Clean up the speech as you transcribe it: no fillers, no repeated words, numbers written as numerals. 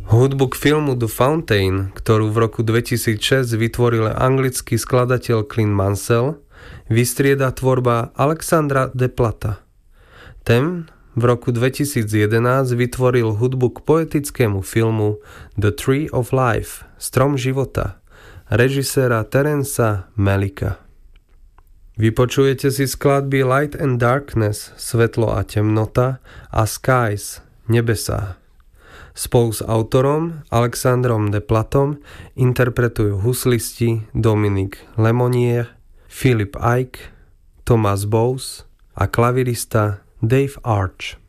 Hudbu k filmu The Fountain, ktorú v roku 2006 vytvoril anglický skladateľ Clint Mansell, vystrieda tvorba Alexandra Deplata. Ten v roku 2011 vytvoril hudbu k poetickému filmu The Tree of Life, Strom života, režiséra Terenca Malicka. Vypočujete si skladby Light and Darkness, Svetlo a temnota a Skies, Nebesá. Spolu s autorom Alexandrom Deplatom interpretujú huslisti Dominic Lemonnier, Philip Ike, Thomas Bowes a klavirista Dave Arch.